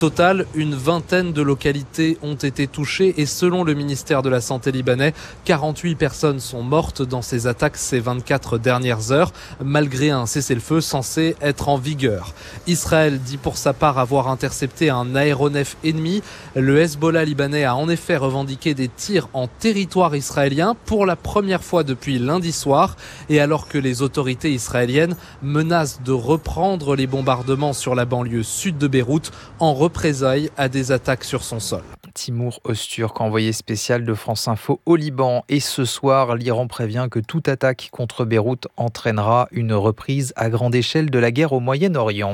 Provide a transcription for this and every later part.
Total, une vingtaine de localités ont été touchées et selon le ministère de la Santé libanais, 48 personnes sont mortes dans ces attaques ces 24 dernières heures, malgré un cessez-le-feu censé être en vigueur. Israël dit pour sa part avoir intercepté un aéronef ennemi. Le Hezbollah libanais a en effet revendiqué des tirs en territoire israélien pour la première fois depuis lundi soir. Et alors que les autorités israéliennes menacent de reprendre les bombardements sur la banlieue sud de Beyrouth en représailles à des attaques sur son sol. Timur Öztürk, envoyé spécial de France Info au Liban. Et ce soir, l'Iran prévient que toute attaque contre Beyrouth entraînera une reprise à grande échelle de la guerre au Moyen-Orient.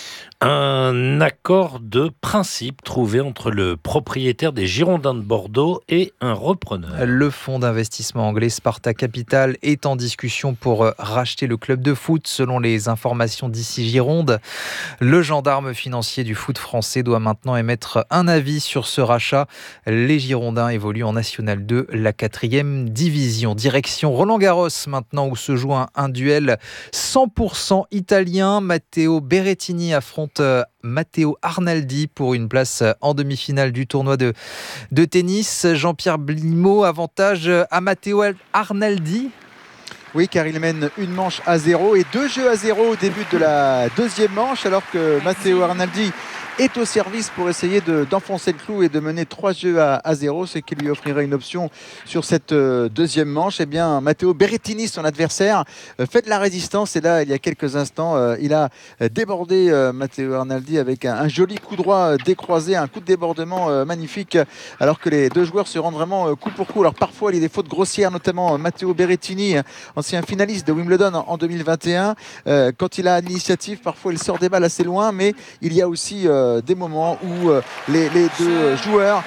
Un accord de principe trouvé entre le propriétaire des Girondins de Bordeaux et un repreneur. Le fonds d'investissement anglais Sparta Capital est en discussion pour racheter le club de foot. Selon les informations d'ici Gironde, le gendarme financier du foot français doit maintenant émettre un avis sur ce rachat. Les Girondins évoluent en National 2, la 4e division. Direction Roland-Garros maintenant, où se joue un duel 100% italien. Matteo Berrettini affronte Matteo Arnaldi pour une place en demi-finale du tournoi de tennis. Jean-Pierre Blimaud, avantage à Matteo Arnaldi. Oui, car il mène une manche à 0 et 2 jeux à 0 au début de la deuxième manche, alors que Matteo Arnaldi est au service pour essayer d'enfoncer le clou et de mener 3 jeux à 0, ce qui lui offrirait une option sur cette deuxième manche. Eh bien, Matteo Berrettini, son adversaire, fait de la résistance et là, il y a quelques instants, il a débordé Matteo Arnaldi avec un joli coup droit décroisé, un coup de débordement magnifique, alors que les deux joueurs se rendent vraiment coup pour coup. Alors parfois, il y a des fautes grossières, notamment Matteo Berrettini, ancien finaliste de Wimbledon en 2021. Quand il a l'initiative, parfois il sort des balles assez loin, mais il y a aussi des moments où les deux joueurs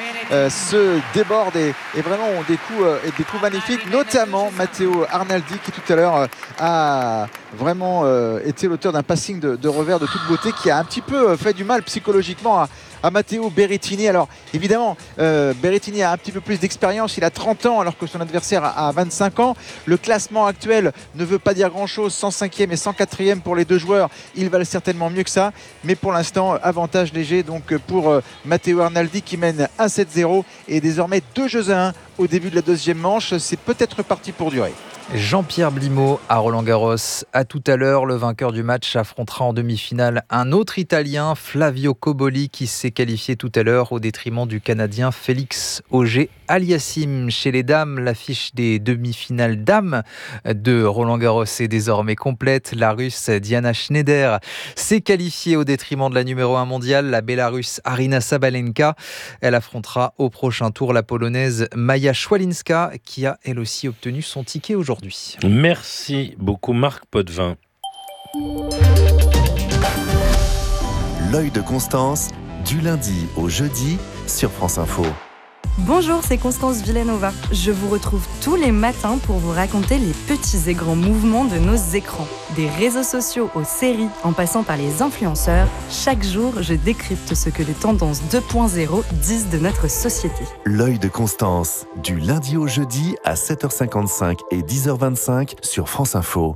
se débordent et vraiment ont des coups magnifiques, notamment Matteo Arnaldi qui tout à l'heure a vraiment été l'auteur d'un passing de revers de toute beauté qui a un petit peu fait du mal psychologiquement à Matteo Berrettini. Alors évidemment, Berrettini a un petit peu plus d'expérience, il a 30 ans alors que son adversaire a 25 ans. Le classement actuel ne veut pas dire grand-chose, 105e et 104e pour les deux joueurs. Ils valent certainement mieux que ça, mais pour l'instant, avantage léger donc pour Matteo Arnaldi qui mène 1-7-0 et désormais 2-1 au début de la deuxième manche. C'est peut-être parti pour durer. Jean-Pierre Blimaud à Roland-Garros. À tout à l'heure, le vainqueur du match affrontera en demi-finale un autre Italien, Flavio Cobolli, qui s'est qualifié tout à l'heure au détriment du Canadien Félix Auger-Aliassime. Chez les dames, l'affiche des demi-finales dames de Roland-Garros est désormais complète. La Russe Diana Schneider s'est qualifiée au détriment de la numéro 1 mondiale, la Bélarusse Aryna Sabalenka. Elle affrontera au prochain tour la Polonaise Maja Szwalinska, qui a elle aussi obtenu son ticket aujourd'hui. Merci beaucoup Marc Potvin. L'œil de Constance, du lundi au jeudi sur France Info. Bonjour, c'est Constance Villanova. Je vous retrouve tous les matins pour vous raconter les petits et grands mouvements de nos écrans. Des réseaux sociaux aux séries, en passant par les influenceurs, chaque jour, je décrypte ce que les tendances 2.0 disent de notre société. L'œil de Constance, du lundi au jeudi à 7h55 et 10h25 sur France Info.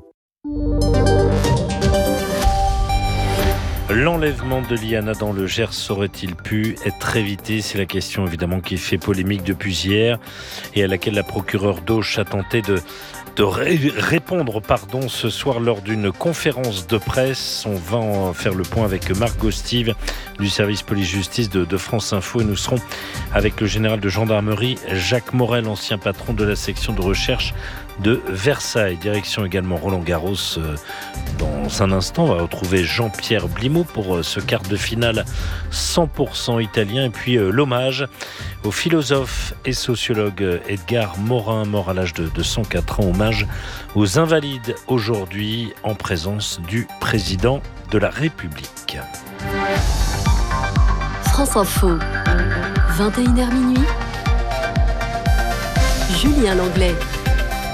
L'enlèvement de Liana dans le Gers aurait-il pu être évité ? C'est la question évidemment qui fait polémique depuis hier et à laquelle la procureure d'Auch a tenté de répondre ce soir lors d'une conférence de presse. On va en faire le point avec Marc Gostive du service police-justice de France Info et nous serons avec le général de gendarmerie Jacques Morel, ancien patron de la section de recherche de Versailles. Direction également Roland-Garros. Dans un instant, on va retrouver Jean-Pierre Blimaud pour ce quart de finale 100% italien. Et puis l'hommage au philosophe et sociologue Edgar Morin, mort à l'âge de 104 ans. Hommage aux invalides aujourd'hui en présence du président de la République. France Info, 21h minuit. Julien Langlais.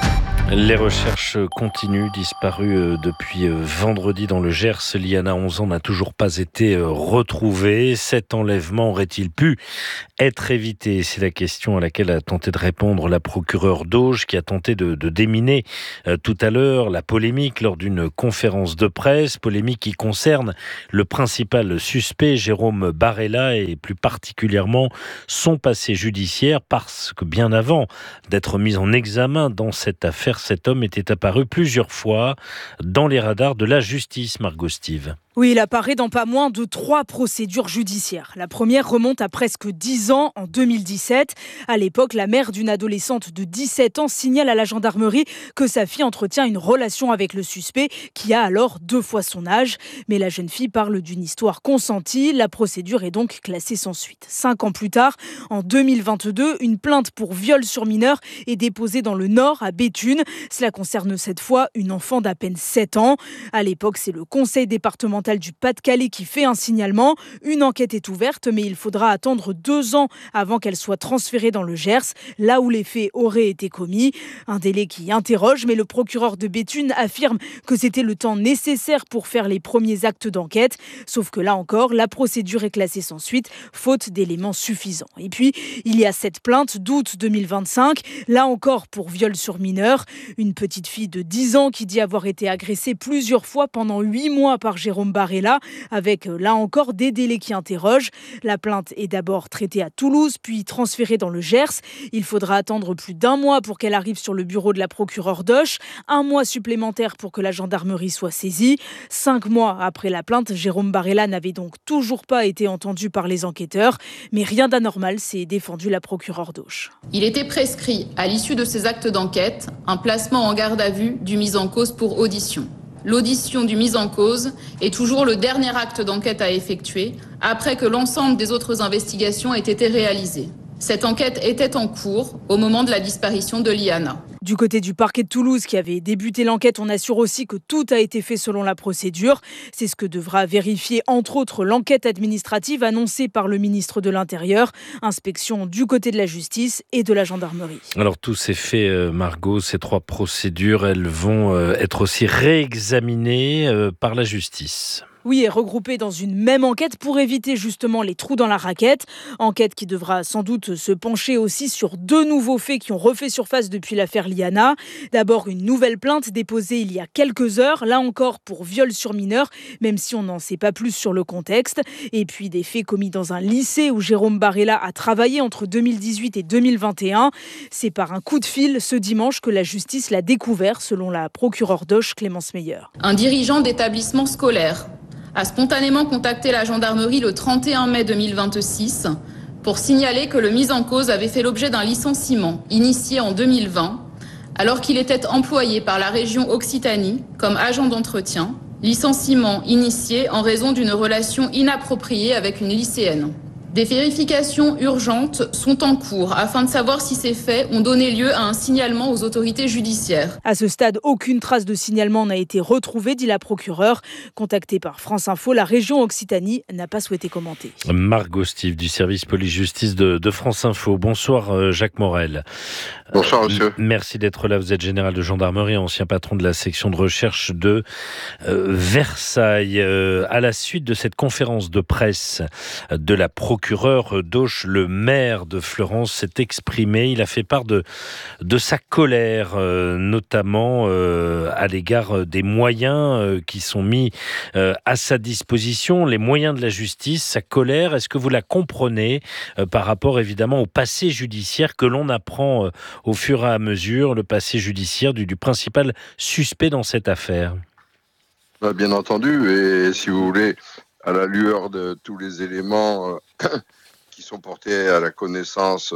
Les recherches continuent, disparues depuis vendredi dans le Gers. Liana, 11 ans, n'a toujours pas été retrouvée. Cet enlèvement aurait-il pu être évité? C'est la question à laquelle a tenté de répondre la procureure d'Auge, qui a tenté de déminer tout à l'heure la polémique lors d'une conférence de presse. Polémique qui concerne le principal suspect, Jérôme Barella, et plus particulièrement son passé judiciaire, parce que bien avant d'être mis en examen dans cette affaire, cet homme était apparu plusieurs fois dans les radars de la justice, Margot Steve. Oui, il apparaît dans pas moins de 3 procédures judiciaires. La première remonte à presque 10 ans, en 2017. À l'époque, la mère d'une adolescente de 17 ans signale à la gendarmerie que sa fille entretient une relation avec le suspect, qui a alors 2 fois son âge. Mais la jeune fille parle d'une histoire consentie. La procédure est donc classée sans suite. 5 ans plus tard, en 2022, une plainte pour viol sur mineur est déposée dans le Nord, à Béthune. Cela concerne cette fois une enfant d'à peine 7 ans. À l'époque, c'est le conseil départemental du Pas-de-Calais qui fait un signalement. Une enquête est ouverte, mais il faudra attendre 2 ans avant qu'elle soit transférée dans le Gers, là où les faits auraient été commis. Un délai qui interroge, mais le procureur de Béthune affirme que c'était le temps nécessaire pour faire les premiers actes d'enquête. Sauf que là encore, la procédure est classée sans suite, faute d'éléments suffisants. Et puis, il y a cette plainte d'août 2025, là encore pour viol sur mineur. Une petite fille de 10 ans qui dit avoir été agressée plusieurs fois pendant 8 mois par Jérôme Barella, avec là encore des délais qui interrogent. La plainte est d'abord traitée à Toulouse, puis transférée dans le Gers. Il faudra attendre plus d'1 mois pour qu'elle arrive sur le bureau de la procureure d'Auch. 1 mois supplémentaire pour que la gendarmerie soit saisie. 5 mois après la plainte, Jérôme Barella n'avait donc toujours pas été entendu par les enquêteurs. Mais rien d'anormal, s'est défendu la procureure d'Auch. Il était prescrit, à l'issue de ces actes d'enquête, un placement en garde à vue du mis en cause pour audition. L'audition du mis en cause est toujours le dernier acte d'enquête à effectuer, après que l'ensemble des autres investigations aient été réalisées. Cette enquête était en cours au moment de la disparition de Liana. Du côté du parquet de Toulouse qui avait débuté l'enquête, on assure aussi que tout a été fait selon la procédure. C'est ce que devra vérifier entre autres l'enquête administrative annoncée par le ministre de l'Intérieur. Inspection du côté de la justice et de la gendarmerie. Alors tous ces faits, Margot, ces 3 procédures, elles vont être aussi réexaminées par la justice. Oui, et regroupés dans une même enquête pour éviter justement les trous dans la raquette. Enquête qui devra sans doute se pencher aussi sur 2 nouveaux faits qui ont refait surface depuis l'affaire Liana. D'abord, une nouvelle plainte déposée il y a quelques heures, là encore pour viol sur mineur, même si on n'en sait pas plus sur le contexte. Et puis des faits commis dans un lycée où Jérôme Barella a travaillé entre 2018 et 2021. C'est par un coup de fil ce dimanche que la justice l'a découvert, selon la procureure d'Auch, Clémence Meyer. Un dirigeant d'établissement scolaire a spontanément contacté la gendarmerie le 31 mai 2026 pour signaler que le mis en cause avait fait l'objet d'un licenciement initié en 2020 alors qu'il était employé par la région Occitanie comme agent d'entretien, licenciement initié en raison d'une relation inappropriée avec une lycéenne. Des vérifications urgentes sont en cours afin de savoir si ces faits ont donné lieu à un signalement aux autorités judiciaires. À ce stade, aucune trace de signalement n'a été retrouvée, dit la procureure. Contactée par France Info, la région Occitanie n'a pas souhaité commenter. Margot Steve du service police-justice de France Info. Bonsoir Jacques Morel. Bonsoir monsieur. Merci d'être là. Vous êtes général de gendarmerie, ancien patron de la section de recherche de Versailles. À la suite de cette conférence de presse de la procureur d'Auch, le maire de Fleurance s'est exprimé. Il a fait part de sa colère, notamment à l'égard des moyens qui sont mis à sa disposition, les moyens de la justice, sa colère. Est-ce que vous la comprenez par rapport évidemment au passé judiciaire que l'on apprend au fur et à mesure, le passé judiciaire du principal suspect dans cette affaire? Bien entendu, et si vous voulez, à la lueur de tous les éléments qui sont portés à la connaissance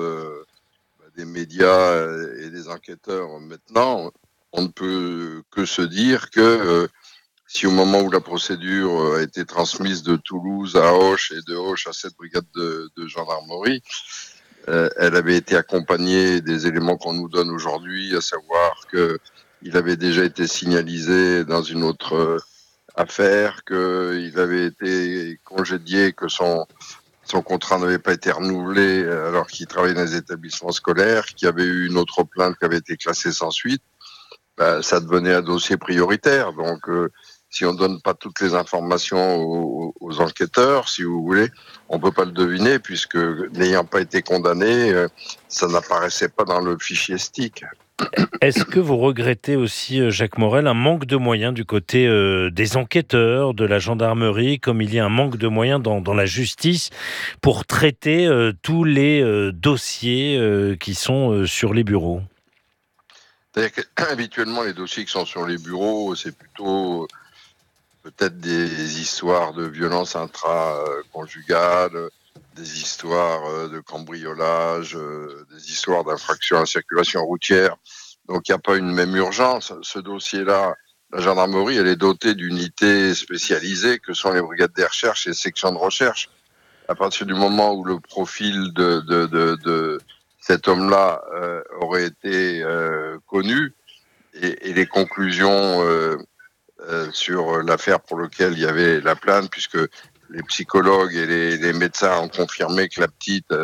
des médias et des enquêteurs maintenant, on ne peut que se dire que si au moment où la procédure a été transmise de Toulouse à Auch et de Auch à cette brigade de gendarmerie, elle avait été accompagnée des éléments qu'on nous donne aujourd'hui, à savoir qu'il avait déjà été signalisé dans une autre affaire, qu'il avait été congédié, que son contrat n'avait pas été renouvelé alors qu'il travaillait dans les établissements scolaires, qu'il y avait eu une autre plainte qui avait été classée sans suite. ça devenait un dossier prioritaire. Donc, si on ne donne pas toutes les informations aux enquêteurs, si vous voulez, on ne peut pas le deviner, puisque n'ayant pas été condamné, ça n'apparaissait pas dans le fichier STIC. Est-ce que vous regrettez aussi, Jacques Morel, un manque de moyens du côté des enquêteurs, de la gendarmerie, comme il y a un manque de moyens dans la justice pour traiter tous les dossiers qui sont sur les bureaux ? C'est-à-dire qu'habituellement, les dossiers qui sont sur les bureaux, c'est plutôt peut-être des histoires de violence intraconjugale, des histoires de cambriolage, des histoires d'infraction à la circulation routière. Donc il n'y a pas une même urgence. Ce dossier-là, la gendarmerie, elle est dotée d'unités spécialisées que sont les brigades des recherches et les sections de recherche. À partir du moment où le profil de cet homme-là aurait été connu et les conclusions sur l'affaire pour laquelle il y avait la plainte, puisque les psychologues et les médecins ont confirmé que la petite,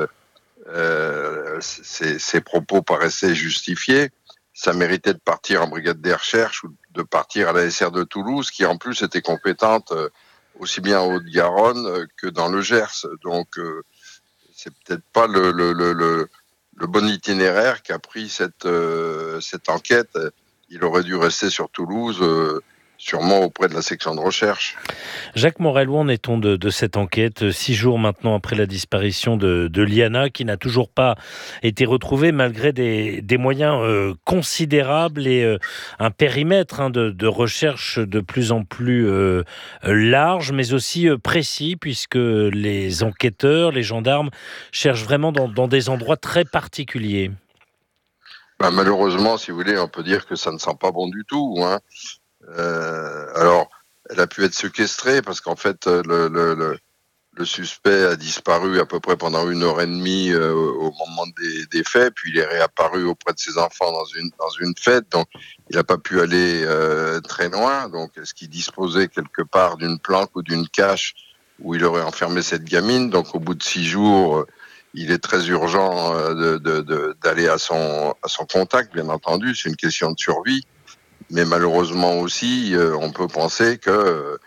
ses propos paraissaient justifiés. Ça méritait de partir en brigade des recherches ou de partir à la SR de Toulouse, qui en plus était compétente aussi bien en Haute-Garonne que dans le Gers. Donc, c'est peut-être pas le bon itinéraire qu'a pris cette enquête. Il aurait dû rester sur Toulouse, sûrement auprès de la section de recherche. Jacques Morel, où en est-on de cette enquête, 6 jours maintenant après la disparition de Liana, qui n'a toujours pas été retrouvée malgré des moyens considérables et un périmètre de recherche de plus en plus large, mais aussi précis, puisque les enquêteurs, les gendarmes cherchent vraiment dans des endroits très particuliers. Malheureusement, si vous voulez, on peut dire que ça ne sent pas bon du tout, hein. Alors, elle a pu être séquestrée parce qu'en fait, le suspect a disparu à peu près pendant 1h30 au moment des faits, puis il est réapparu auprès de ses enfants dans une fête, donc il n'a pas pu aller très loin. Donc, est-ce qu'il disposait quelque part d'une planque ou d'une cache où il aurait enfermé cette gamine? Donc, au bout de 6 jours, il est très urgent d'aller à son contact, bien entendu, c'est une question de survie. Mais malheureusement aussi, on peut penser que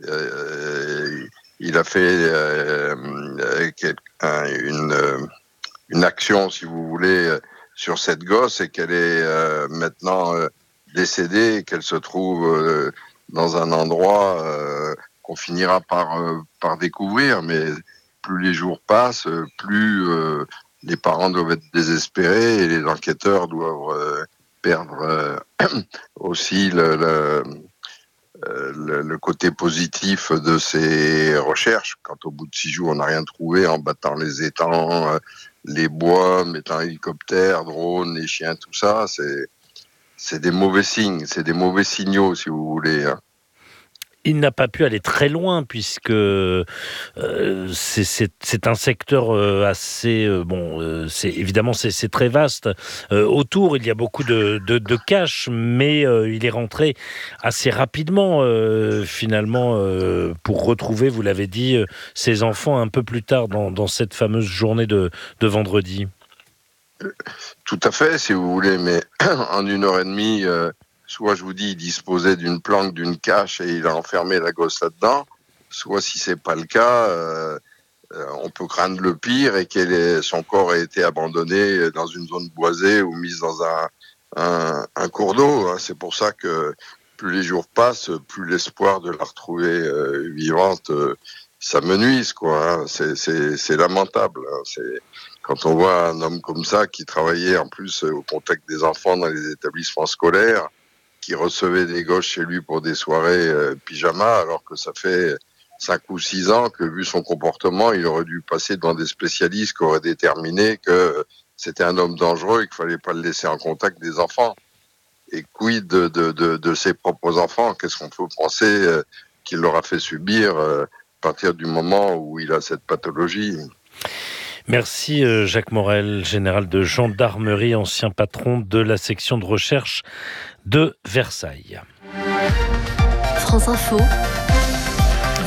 il a fait une action, si vous voulez, sur cette gosse et qu'elle est maintenant décédée et qu'elle se trouve dans un endroit qu'on finira par découvrir. Mais plus les jours passent, plus les parents doivent être désespérés et les enquêteurs doivent perdre aussi le côté positif de ces recherches. Quand au bout de 6 jours on n'a rien trouvé, en battant les étangs, les bois, mettant hélicoptères, drones, les chiens, tout ça, c'est des mauvais signes, c'est des mauvais signaux, si vous voulez, hein. Il n'a pas pu aller très loin puisque c'est un secteur assez évidemment c'est très vaste. Autour il y a beaucoup de caches, mais il est rentré assez rapidement finalement pour retrouver, vous l'avez dit, ses enfants un peu plus tard dans cette fameuse journée de vendredi. Tout à fait, si vous voulez, mais en 1h30. Soit, je vous dis, il disposait d'une planque, d'une cache et il a enfermé la gosse là-dedans. Soit, si c'est pas le cas, on peut craindre le pire et son corps ait été abandonné dans une zone boisée ou mis dans un cours d'eau. C'est pour ça que plus les jours passent, plus l'espoir de la retrouver vivante s'amenuise, quoi. C'est lamentable. Quand on voit un homme comme ça qui travaillait en plus au contact des enfants dans les établissements scolaires, qui recevait des gosses chez lui pour des soirées pyjama, alors que ça fait 5 ou 6 ans que, vu son comportement, il aurait dû passer devant des spécialistes qui auraient déterminé que c'était un homme dangereux et qu'il fallait pas le laisser en contact des enfants. Et quid de ses propres enfants? Qu'est-ce qu'on peut penser qu'il leur a fait subir à partir du moment où il a cette pathologie? Merci Jacques Morel, général de gendarmerie, ancien patron de la section de recherche de Versailles. France Info,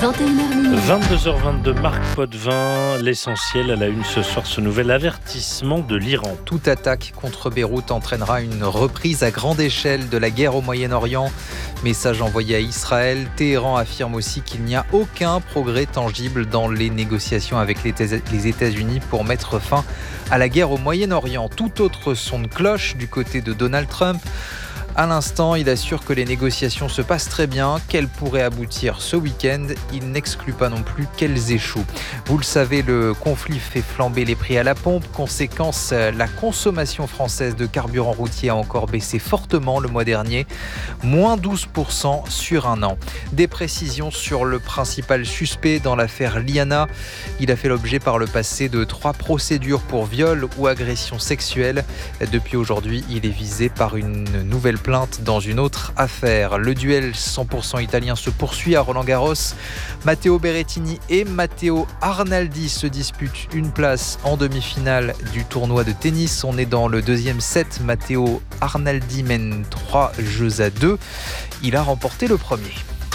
21h. 22h22, Marc Potvin, l'essentiel à la une ce soir, ce nouvel avertissement de l'Iran. Toute attaque contre Beyrouth entraînera une reprise à grande échelle de la guerre au Moyen-Orient. Message envoyé à Israël. Téhéran affirme aussi qu'il n'y a aucun progrès tangible dans les négociations avec les États-Unis pour mettre fin à la guerre au Moyen-Orient. Tout autre son de cloche du côté de Donald Trump. À l'instant, il assure que les négociations se passent très bien, qu'elles pourraient aboutir ce week-end. Il n'exclut pas non plus qu'elles échouent. Vous le savez, le conflit fait flamber les prix à la pompe. Conséquence, la consommation française de carburant routier a encore baissé fortement le mois dernier, moins 12% sur un an. Des précisions sur le principal suspect dans l'affaire Liana. Il a fait l'objet par le passé de 3 procédures pour viol ou agression sexuelle. Depuis aujourd'hui, il est visé par une nouvelle plainte dans une autre affaire. Le duel 100% italien se poursuit à Roland-Garros. Matteo Berrettini et Matteo Arnaldi se disputent une place en demi-finale du tournoi de tennis. On est dans le deuxième set. Matteo Arnaldi mène 3-2. Il a remporté le premier.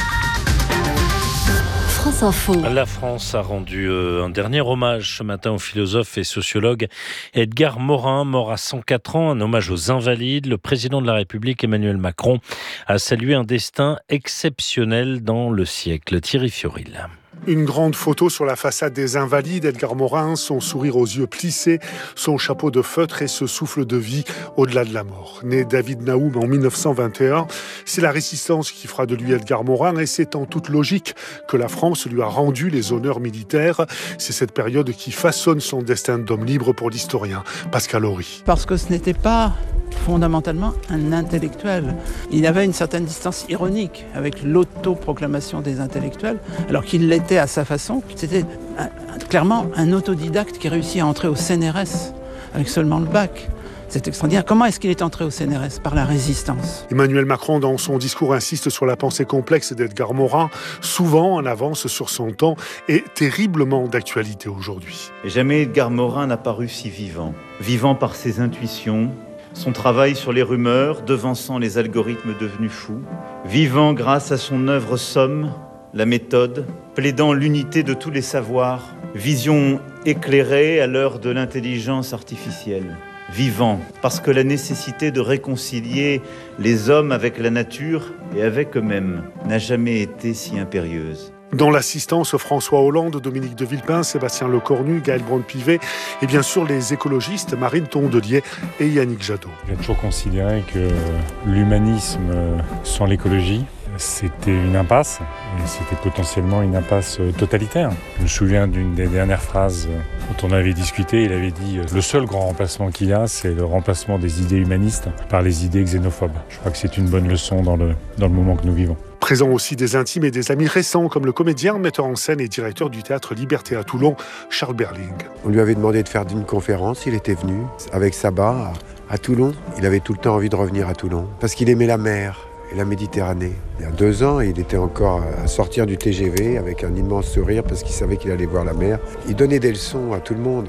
France Info. La France a rendu un dernier hommage ce matin au philosophe et sociologue Edgar Morin, mort à 104 ans, un hommage aux Invalides. Le président de la République, Emmanuel Macron, a salué un destin exceptionnel dans le siècle. Thierry Fioril. Une grande photo sur la façade des Invalides, Edgar Morin, son sourire aux yeux plissés, son chapeau de feutre et ce souffle de vie au-delà de la mort. Né David Naoum en 1921, c'est la résistance qui fera de lui Edgar Morin et c'est en toute logique que la France lui a rendu les honneurs militaires. C'est cette période qui façonne son destin d'homme libre pour l'historien Pascal Horry. Parce que ce n'était pas fondamentalement un intellectuel. Il avait une certaine distance ironique avec l'autoproclamation des intellectuels, alors qu'il l'était à sa façon. C'était clairement un autodidacte qui réussit à entrer au CNRS avec seulement le bac. C'est extraordinaire. Comment est-ce qu'il est entré au CNRS ? Par la résistance. Emmanuel Macron, dans son discours, insiste sur la pensée complexe d'Edgar Morin, souvent en avance sur son temps et terriblement d'actualité aujourd'hui. Jamais Edgar Morin n'a paru si vivant. Vivant par ses intuitions, son travail sur les rumeurs, devançant les algorithmes devenus fous. Vivant grâce à son œuvre somme, la méthode, plaidant l'unité de tous les savoirs. Vision éclairée à l'heure de l'intelligence artificielle. Vivant, parce que la nécessité de réconcilier les hommes avec la nature et avec eux-mêmes n'a jamais été si impérieuse. Dans l'assistance, François Hollande, Dominique de Villepin, Sébastien Lecornu, Gaël Braun-Pivet et bien sûr les écologistes Marine Tondelier et Yannick Jadot. J'ai toujours considéré que l'humanisme sans l'écologie, c'était une impasse et c'était potentiellement une impasse totalitaire. Je me souviens d'une des dernières phrases dont on avait discuté. Il avait dit « Le seul grand remplacement qu'il y a, c'est le remplacement des idées humanistes par les idées xénophobes ». Je crois que c'est une bonne leçon dans le moment que nous vivons. Présent aussi des intimes et des amis récents, comme le comédien, metteur en scène et directeur du théâtre Liberté à Toulon, Charles Berling. On lui avait demandé de faire une conférence, il était venu avec Sabat à Toulon. Il avait tout le temps envie de revenir à Toulon, parce qu'il aimait la mer et la Méditerranée. Il y a 2 ans, il était encore à sortir du TGV avec un immense sourire, parce qu'il savait qu'il allait voir la mer. Il donnait des leçons à tout le monde.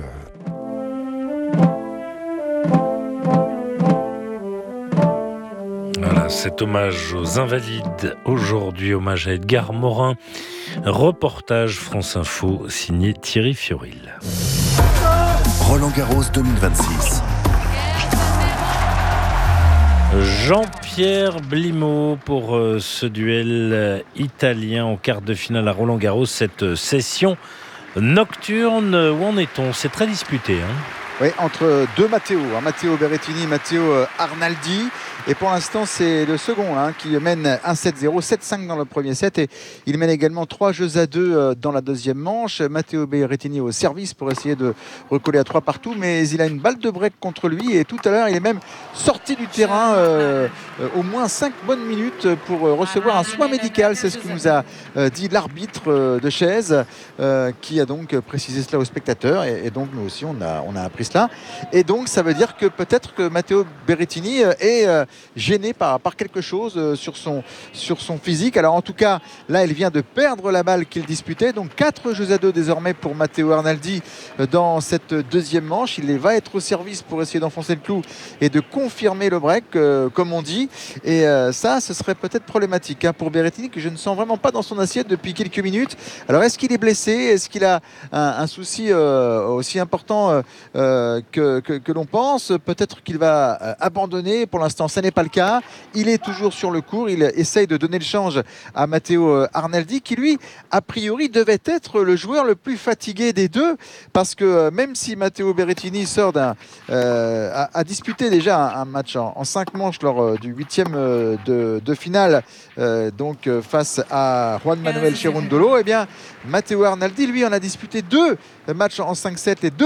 Cet hommage aux Invalides, aujourd'hui hommage à Edgar Morin, reportage France Info signé Thierry Fioril. Roland-Garros 2026. Jean-Pierre Blimaud pour ce duel italien en quart de finale à Roland-Garros, cette session nocturne. Où en est-on ? C'est très disputé. Oui, entre 2 Matteo, Matteo Berrettini et Matteo Arnaldi. Et pour l'instant, c'est le second qui mène 1-7-0, 7-5 dans le premier set. Et il mène également 3-2 dans la deuxième manche. Matteo Berrettini au service pour essayer de recoller à 3 partout. Mais il a une balle de break contre lui. Et tout à l'heure, il est même sorti du terrain au moins 5 bonnes minutes pour recevoir un soin médical. C'est ce que nous a dit l'arbitre de chaise qui a donc précisé cela aux spectateurs. Et donc, nous aussi, on a appris service-là. Et donc, ça veut dire que peut-être que Matteo Berrettini est gêné par quelque chose sur son physique. Alors, en tout cas, là, il vient de perdre la balle qu'il disputait. Donc, 4-2 désormais pour Matteo Arnaldi dans cette deuxième manche. Il va être au service pour essayer d'enfoncer le clou et de confirmer le break, comme on dit. Et ça, ce serait peut-être problématique pour Berrettini, que je ne sens vraiment pas dans son assiette depuis quelques minutes. Alors, est-ce qu'il est blessé? Est-ce qu'il a un souci aussi important que l'on pense? Peut-être qu'il va abandonner. Pour l'instant, ça n'est pas le cas. Il est toujours sur le court. Il essaye de donner le change à Matteo Arnaldi, qui lui, a priori, devait être le joueur le plus fatigué des deux, parce que même si Matteo Berrettini sort a disputé déjà un match en 5 manches lors du 8e de finale, donc face à Juan Manuel Cherundolo, eh bien Matteo Arnaldi, lui, en a disputé 2 matchs en 5-7 et 2